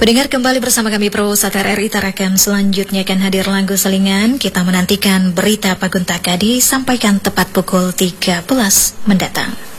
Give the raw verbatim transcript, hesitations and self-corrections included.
Mendengar kembali bersama kami Pro Satar R I Tarakan. Selanjutnya akan hadir lagu selingan. Kita menantikan berita Paguntaka disampaikan tepat pukul tiga belas mendatang.